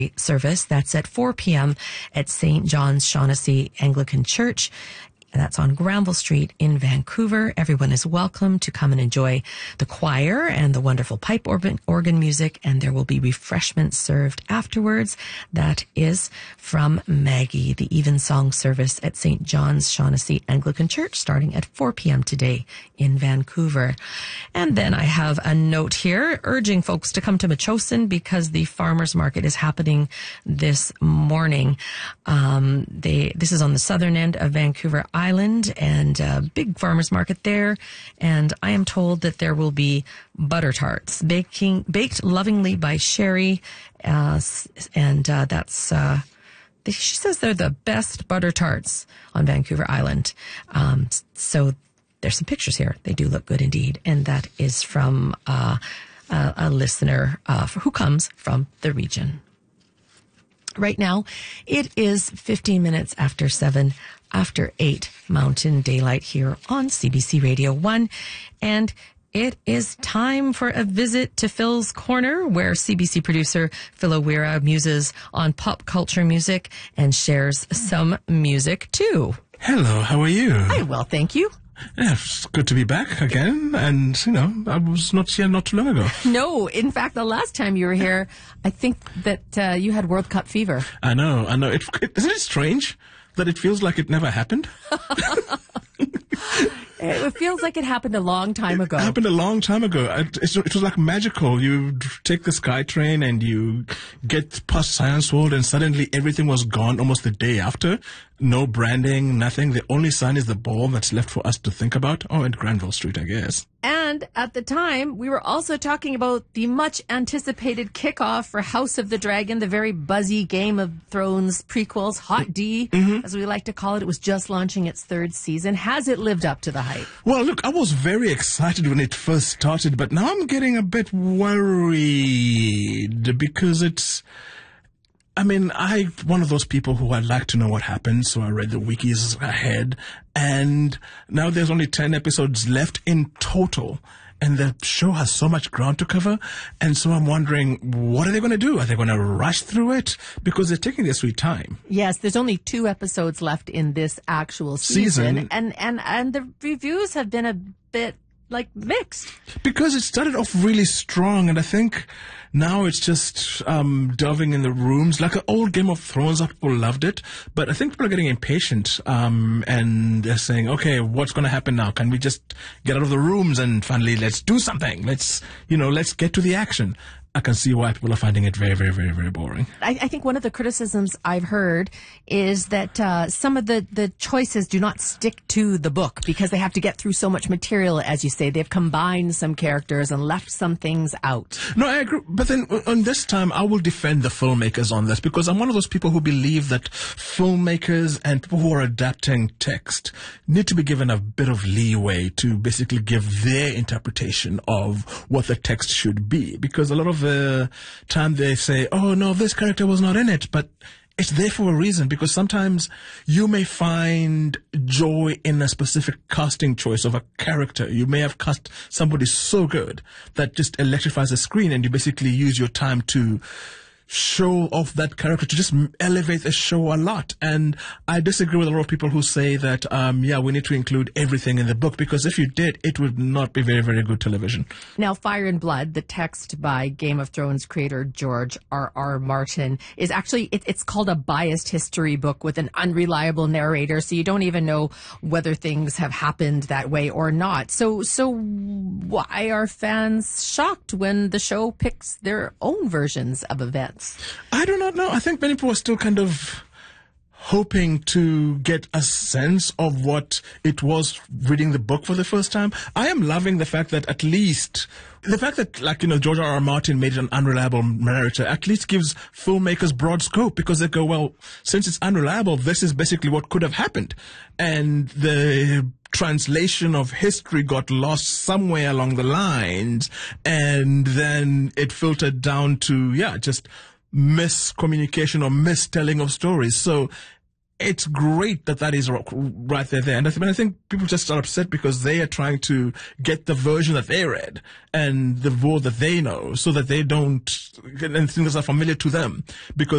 service. That's at 4 p.m. at St. John's Shaughnessy Anglican Church. That's on Granville Street in Vancouver. Everyone is welcome to come and enjoy the choir and the wonderful pipe organ music, and there will be refreshments served afterwards. That is from Maggie, the Evensong service at St. John's Shaughnessy Anglican Church, starting at 4 p.m. today in Vancouver. And then I have a note here urging folks to come to Metchosin because the farmers market is happening this morning. This is on the southern end of Vancouver Island, and a big farmers market there. And I am told that there will be butter tarts baked lovingly by Sherry. She says they're the best butter tarts on Vancouver Island. So there's some pictures here. They do look good indeed. And that is from a listener who comes from the region. Right now, it is 15 minutes after 7, after 8 Mountain Daylight here on CBC Radio 1. And it is time for a visit to Phil's Corner, where CBC producer Phil O'Weara muses on pop culture music and shares some music too. Hello, how are you? I'm well, thank you. Yeah, it's good to be back again. And, I was not here not too long ago. No, in fact, the last time you were here, I think that you had World Cup fever. I know. Isn't it strange that it feels like it never happened? It feels like it happened a long time ago. It happened a long time ago. It was like magical. You take the SkyTrain and you get past Science World and suddenly everything was gone almost the day after. No branding, nothing. The only sign is the ball that's left for us to think about. Oh, at Granville Street, I guess. And at the time, we were also talking about the much anticipated kickoff for House of the Dragon, the very buzzy Game of Thrones prequels, Hot D, as we like to call it. It was just launching its 3rd season. Has it lived up to the hype? Well, look, I was very excited when it first started, but now I'm getting a bit worried because I'm one of those people who I like to know what happens, so I read the wikis ahead, and now there's only 10 episodes left in total, and the show has so much ground to cover, and so I'm wondering, what are they going to do? Are they going to rush through it? Because they're taking their sweet time. Yes, there's only 2 episodes left in this actual season. And the reviews have been a bit mixed. Because it started off really strong, and I think now it's just delving in the rooms. Like an old Game of Thrones, people loved it, but I think people are getting impatient, and they're saying, okay, what's going to happen now? Can we just get out of the rooms and finally let's do something? Let's get to the action. I can see why people are finding it very, very, very, very boring. I think one of the criticisms I've heard is that some of the choices do not stick to the book because they have to get through so much material, as you say. They've combined some characters and left some things out. No, I agree. But then on this time, I will defend the filmmakers on this because I'm one of those people who believe that filmmakers and people who are adapting text need to be given a bit of leeway to basically give their interpretation of what the text should be. Because a lot of the time they say, oh no, this character was not in it, but it's there for a reason, because sometimes you may find joy in a specific casting choice of a character. You may have cast somebody so good that just electrifies the screen, and you basically use your time to show off that character to just elevate the show a lot. And I disagree with a lot of people who say that, we need to include everything in the book, because if you did, it would not be very, very good television. Now, Fire and Blood, the text by Game of Thrones creator George R.R. Martin, is actually, it's called a biased history book with an unreliable narrator, so you don't even know whether things have happened that way or not. So why are fans shocked when the show picks their own versions of events? I do not know. I think many people are still kind of hoping to get a sense of what it was reading the book for the first time. I am loving the fact that at least the fact that, George R.R. Martin made it an unreliable narrator at least gives filmmakers broad scope, because they go, well, since it's unreliable, this is basically what could have happened. And the translation of history got lost somewhere along the lines, and then it filtered down to, just miscommunication or mistelling of stories. So it's great that is right there. And I think people just are upset because they are trying to get the version that they read and the world that they know, so that they don't, and things are familiar to them, because